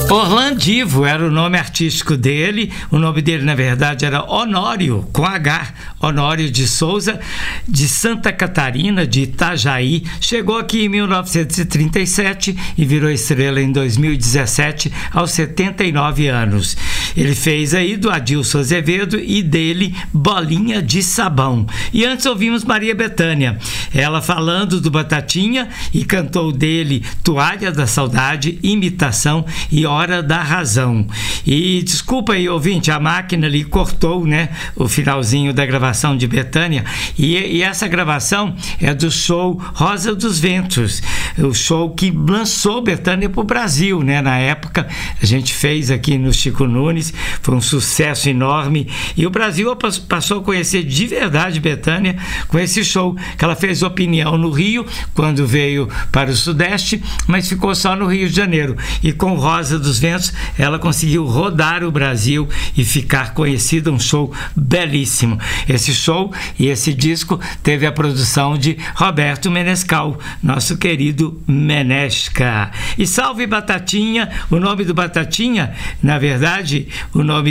Orlandivo era o nome artístico dele. O nome dele, na verdade, era Honório, com H, Honório de Souza, de Santa Catarina, de Itajaí. Chegou aqui em 1937 e virou estrela em 2017, aos 79 anos. Ele fez aí do Adilson Azevedo e dele Bolinha de Sabão. E antes ouvimos Maria Bethânia, ela falando do Batatinha, e cantou dele Toalha da Saudade, Imitação e Hora da Razão. E desculpa aí, ouvinte, a máquina ali cortou, né, o finalzinho da gravação de Bethânia, e essa gravação é do show Rosa dos Ventos, o show que lançou Bethânia para o Brasil, né? Na época a gente fez aqui no Chico Nunes, foi um sucesso enorme, e o Brasil passou a conhecer de verdade Bethânia com esse show, que ela fez opinião no Rio, quando veio para o Sudeste, mas ficou só no Rio de Janeiro, e com Rosa dos Ventos ela conseguiu rodar o Brasil e ficar conhecida, um show belíssimo. Esse show e esse disco teve a produção de Roberto Menescal, nosso querido Menesca. E salve Batatinha. O nome do Batatinha, na verdade, o nome